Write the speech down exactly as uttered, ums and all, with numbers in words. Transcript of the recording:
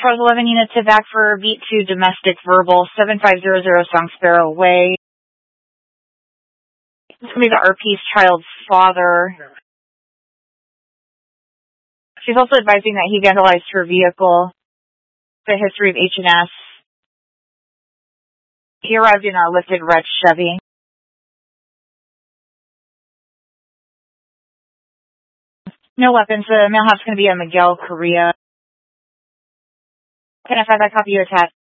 Charles eleven units to back for beat two domestic verbal, seven five zero zero Song Sparrow Way. This is going to be the R P's child's father. She's also advising that he vandalized her vehicle. The history of H and S. He arrived in a lifted red Chevy. No weapons. The mailhouse is going to be a Miguel Correa. Can I find that copy you attached?